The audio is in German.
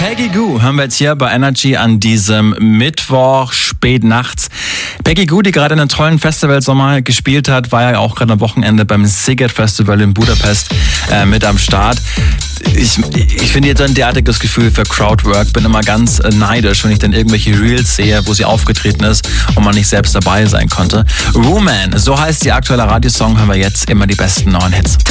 Peggy Gou haben wir jetzt hier bei Energy an diesem Mittwoch spät nachts. Peggy Gou, die gerade in einem tollen Festivalsommer gespielt hat, war ja auch gerade am Wochenende beim Sziget Festival in Budapest mit am Start. Ich finde jetzt ein derartiges Gefühl für Crowdwork, bin immer ganz neidisch, wenn ich dann irgendwelche Reels sehe, wo sie aufgetreten ist und man nicht selbst dabei sein konnte. Woman, so heißt die aktuelle Radiosong, haben wir jetzt immer die besten neuen Hits.